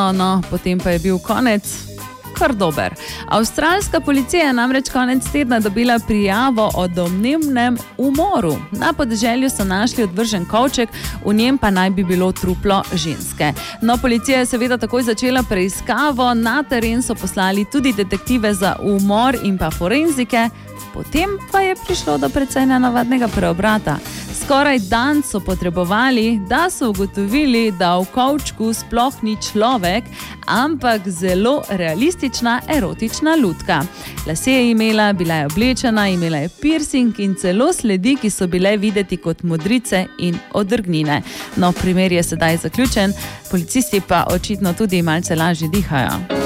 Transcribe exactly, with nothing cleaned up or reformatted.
hitro, no, potem pa je bil konec kar dober. Avstralska policija je namreč konec tedna dobila prijavo o domnevnem umoru. Na podeželju so našli odvržen kovček, v njem pa naj bi bilo truplo ženske. No, policija je seveda takoj začela preiskavo, na teren so poslali tudi detektive za umor in pa forenzike, potem pa je prišlo do precej nenavadnega preobrata. Skoraj dan so potrebovali, da so ugotovili, da v kovčku sploh ni človek, ampak zelo realistična erotična lutka. Lase je imela, bila je oblečena, imela je piercing in celo sledi, ki so bile videti kot modrice in odrgnine. No, primer je sedaj zaključen, policisti pa očitno tudi malce lažje dihajo.